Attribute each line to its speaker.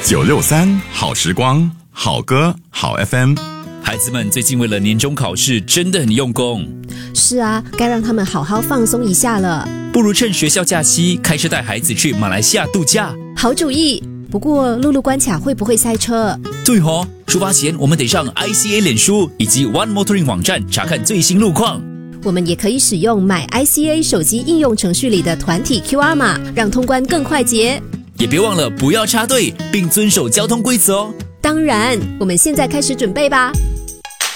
Speaker 1: 963好时光，好歌好 FM。
Speaker 2: 孩子们最近为了年终考试真的很用功。
Speaker 3: 是啊，该让他们好好放松一下了。
Speaker 2: 不如趁学校假期开车带孩子去马来西亚度假。
Speaker 3: 好主意。不过陆路关卡会不会塞车？
Speaker 2: 对哦，出发前我们得上 ICA 脸书以及 One Motoring 网站查看最新路况。
Speaker 3: 我们也可以使用买 ICA 手机应用程序里的团体 QR 码，让通关更快捷。
Speaker 2: 也别忘了不要插队，并遵守交通规则哦。
Speaker 3: 当然，我们现在开始准备吧。